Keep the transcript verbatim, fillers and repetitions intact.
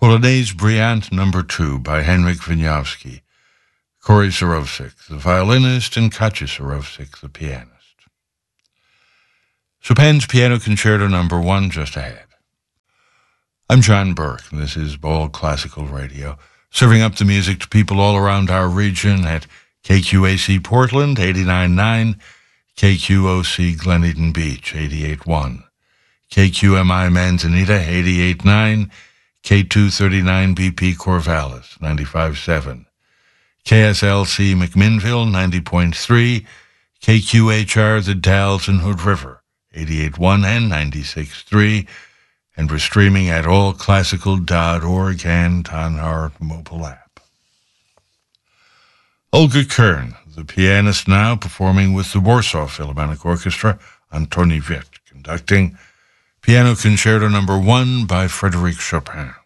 Polonaise Brillante Number Two by Henryk Wieniawski, Corey Sorowczyk, the violinist, and Katja Sorowczyk, the pianist. Chopin's Piano Concerto Number One, just ahead. I'm John Burke, and this is Ball Classical Radio, serving up the music to people all around our region at K Q A C Portland, eighty-nine point nine, K Q O C Glen Eden Beach, eighty-eight point one, K Q M I Manzanita, eighty-eight point nine, K two thirty-nine B P Corvallis, ninety-five point seven, K S L C McMinnville, ninety point three, K Q H R The Dalles and Hood River, eighty-eight point one and ninety-six point three, and we're streaming at all classical dot org and on our mobile app. Olga Kern, the pianist, now performing with the Warsaw Philharmonic Orchestra, Antoni Witt conducting Piano Concerto Number One by Frédéric Chopin.